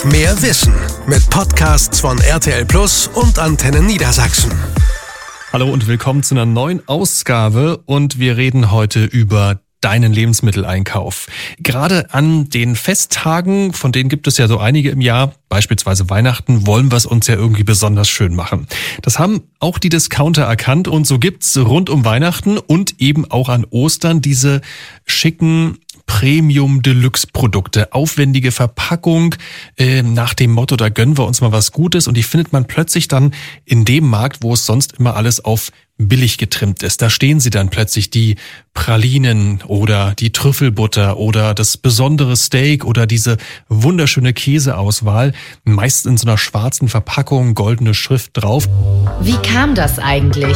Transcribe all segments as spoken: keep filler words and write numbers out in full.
Mehr Wissen mit Podcasts von R T L Plus und Antenne Niedersachsen. Hallo und willkommen zu einer neuen Ausgabe und wir reden heute über deinen Lebensmitteleinkauf. Gerade an den Festtagen, von denen gibt es ja so einige im Jahr, beispielsweise Weihnachten, wollen wir es uns ja irgendwie besonders schön machen. Das haben auch die Discounter erkannt und so gibt's rund um Weihnachten und eben auch an Ostern diese schicken Premium-Deluxe-Produkte, aufwendige Verpackung, äh, nach dem Motto, da gönnen wir uns mal was Gutes und die findet man plötzlich dann in dem Markt, wo es sonst immer alles auf billig getrimmt ist. Da stehen sie dann plötzlich, die Pralinen oder die Trüffelbutter oder das besondere Steak oder diese wunderschöne Käseauswahl, meist in so einer schwarzen Verpackung, goldene Schrift drauf. Wie kam das eigentlich?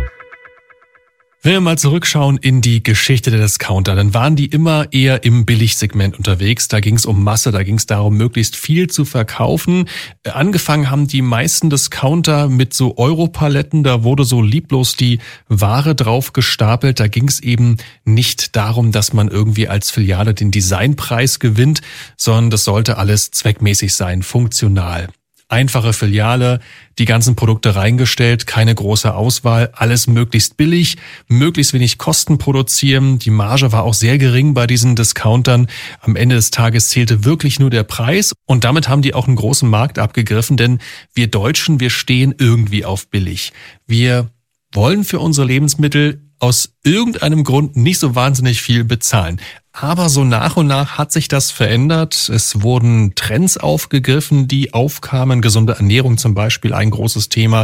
Wenn wir mal zurückschauen in die Geschichte der Discounter, dann waren die immer eher im Billigsegment unterwegs. Da ging es um Masse, da ging es darum, möglichst viel zu verkaufen. Angefangen haben die meisten Discounter mit so Europaletten, da wurde so lieblos die Ware drauf gestapelt. Da ging es eben nicht darum, dass man irgendwie als Filiale den Designpreis gewinnt, sondern das sollte alles zweckmäßig sein, funktional. Einfache Filiale, die ganzen Produkte reingestellt, keine große Auswahl, alles möglichst billig, möglichst wenig Kosten produzieren. Die Marge war auch sehr gering bei diesen Discountern. Am Ende des Tages zählte wirklich nur der Preis und damit haben die auch einen großen Markt abgegriffen, denn wir Deutschen, wir stehen irgendwie auf billig. Wir wollen für unsere Lebensmittel aus irgendeinem Grund nicht so wahnsinnig viel bezahlen. Aber so nach und nach hat sich das verändert. Es wurden Trends aufgegriffen, die aufkamen. Gesunde Ernährung zum Beispiel, ein großes Thema.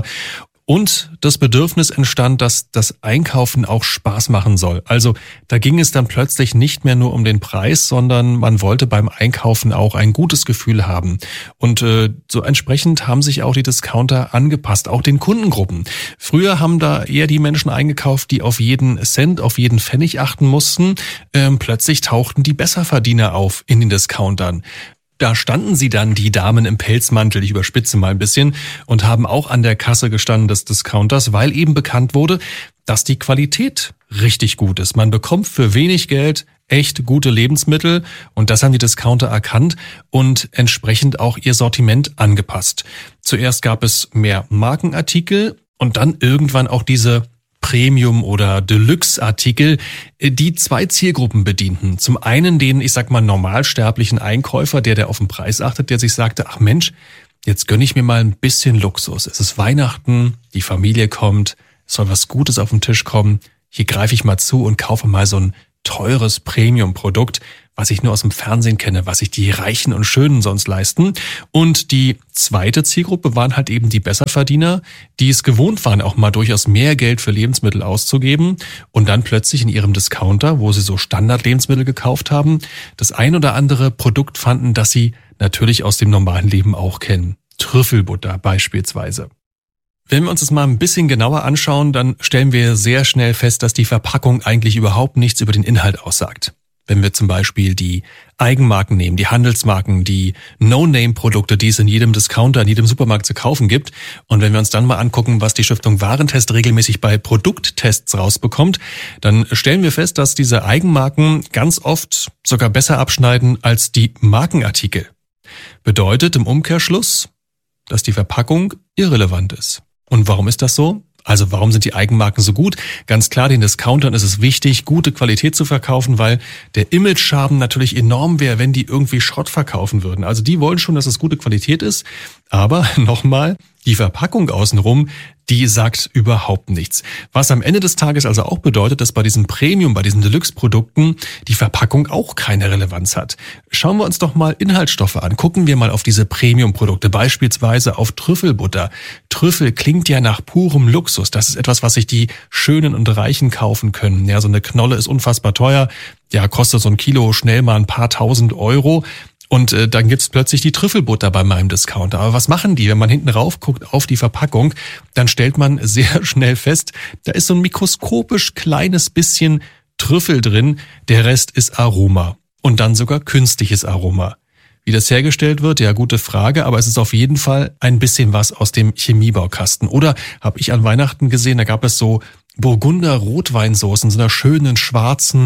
Und das Bedürfnis entstand, dass das Einkaufen auch Spaß machen soll. Also da ging es dann plötzlich nicht mehr nur um den Preis, sondern man wollte beim Einkaufen auch ein gutes Gefühl haben. Und äh, so entsprechend haben sich auch die Discounter angepasst, auch den Kundengruppen. Früher haben da eher die Menschen eingekauft, die auf jeden Cent, auf jeden Pfennig achten mussten. Ähm, plötzlich tauchten die Besserverdiener auf in den Discountern. Da standen sie dann, die Damen im Pelzmantel, ich überspitze mal ein bisschen, und haben auch an der Kasse gestanden des Discounters, weil eben bekannt wurde, dass die Qualität richtig gut ist. Man bekommt für wenig Geld echt gute Lebensmittel und das haben die Discounter erkannt und entsprechend auch ihr Sortiment angepasst. Zuerst gab es mehr Markenartikel und dann irgendwann auch diese Premium- oder Deluxe-Artikel, die zwei Zielgruppen bedienten. Zum einen den, ich sag mal, normalsterblichen Einkäufer, der, der auf den Preis achtet, der sich sagte, ach Mensch, jetzt gönne ich mir mal ein bisschen Luxus. Es ist Weihnachten, die Familie kommt, es soll was Gutes auf den Tisch kommen. Hier greife ich mal zu und kaufe mal so ein teures Premium-Produkt, was ich nur aus dem Fernsehen kenne, was sich die Reichen und Schönen sonst leisten. Und die zweite Zielgruppe waren halt eben die Besserverdiener, die es gewohnt waren, auch mal durchaus mehr Geld für Lebensmittel auszugeben und dann plötzlich in ihrem Discounter, wo sie so Standard-Lebensmittel gekauft haben, das ein oder andere Produkt fanden, das sie natürlich aus dem normalen Leben auch kennen. Trüffelbutter beispielsweise. Wenn wir uns das mal ein bisschen genauer anschauen, dann stellen wir sehr schnell fest, dass die Verpackung eigentlich überhaupt nichts über den Inhalt aussagt. Wenn wir zum Beispiel die Eigenmarken nehmen, die Handelsmarken, die No-Name-Produkte, die es in jedem Discounter, in jedem Supermarkt zu kaufen gibt. Und wenn wir uns dann mal angucken, was die Stiftung Warentest regelmäßig bei Produkttests rausbekommt, dann stellen wir fest, dass diese Eigenmarken ganz oft sogar besser abschneiden als die Markenartikel. Bedeutet im Umkehrschluss, dass die Verpackung irrelevant ist. Und warum ist das so? Also warum sind die Eigenmarken so gut? Ganz klar, den Discountern ist es wichtig, gute Qualität zu verkaufen, weil der Image-Schaden natürlich enorm wäre, wenn die irgendwie Schrott verkaufen würden. Also die wollen schon, dass es gute Qualität ist. Aber nochmal, die Verpackung außenrum, die sagt überhaupt nichts. Was am Ende des Tages also auch bedeutet, dass bei diesen Premium, bei diesen Deluxe-Produkten die Verpackung auch keine Relevanz hat. Schauen wir uns doch mal Inhaltsstoffe an. Gucken wir mal auf diese Premium-Produkte, beispielsweise auf Trüffelbutter. Trüffel klingt ja nach purem Luxus. Das ist etwas, was sich die Schönen und Reichen kaufen können. Ja, so eine Knolle ist unfassbar teuer. Ja, kostet so ein Kilo schnell mal ein paar tausend Euro. Und äh, dann gibt's plötzlich die Trüffelbutter bei meinem Discounter. Aber was machen die? Wenn man hinten rauf guckt auf die Verpackung, dann stellt man sehr schnell fest, da ist so ein mikroskopisch kleines bisschen Trüffel drin. Der Rest ist Aroma. Und dann sogar künstliches Aroma. Wie das hergestellt wird, ja, gute Frage, aber es ist auf jeden Fall ein bisschen was aus dem Chemiebaukasten. Oder habe ich an Weihnachten gesehen, da gab es so Burgunder-Rotweinsoßen, so einer schönen schwarzen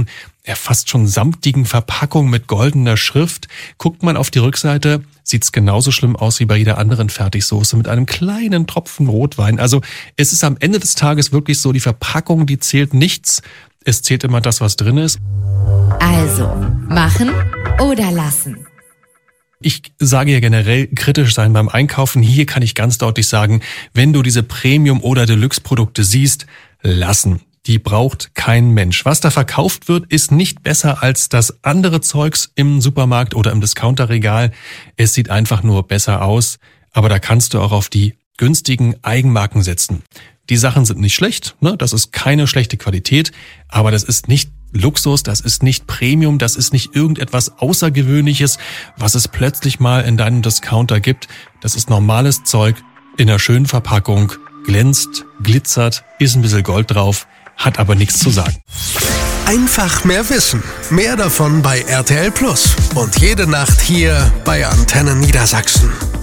ja, fast schon samtigen Verpackung mit goldener Schrift. Guckt man auf die Rückseite, sieht's genauso schlimm aus wie bei jeder anderen Fertigsoße mit einem kleinen Tropfen Rotwein. Also es ist am Ende des Tages wirklich so, die Verpackung, die zählt nichts. Es zählt immer das, was drin ist. Also, machen oder lassen? Ich sage ja generell, kritisch sein beim Einkaufen. Hier kann ich ganz deutlich sagen, wenn du diese Premium- oder Deluxe-Produkte siehst, lassen. Die braucht kein Mensch. Was da verkauft wird, ist nicht besser als das andere Zeugs im Supermarkt oder im Discounterregal. Es sieht einfach nur besser aus, aber da kannst du auch auf die günstigen Eigenmarken setzen. Die Sachen sind nicht schlecht, ne? Das ist keine schlechte Qualität, aber das ist nicht Luxus, das ist nicht Premium, das ist nicht irgendetwas Außergewöhnliches, was es plötzlich mal in deinem Discounter gibt. Das ist normales Zeug in einer schönen Verpackung, glänzt, glitzert, ist ein bisschen Gold drauf, hat aber nichts zu sagen. Einfach mehr Wissen. Mehr davon bei R T L Plus. Und jede Nacht hier bei Antenne Niedersachsen.